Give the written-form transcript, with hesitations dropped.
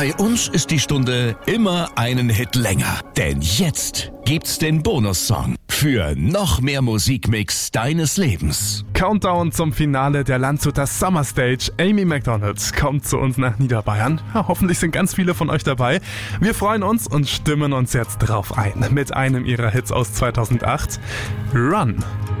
Bei uns ist die Stunde immer einen Hit länger. Denn jetzt gibt's den Bonussong für noch mehr Musikmix deines Lebens. Countdown zum Finale der Landshuter Summer Stage. Amy Macdonald kommt zu uns nach Niederbayern. Ja, hoffentlich sind ganz viele von euch dabei. Wir freuen uns und stimmen uns jetzt drauf ein mit einem ihrer Hits aus 2008. Run.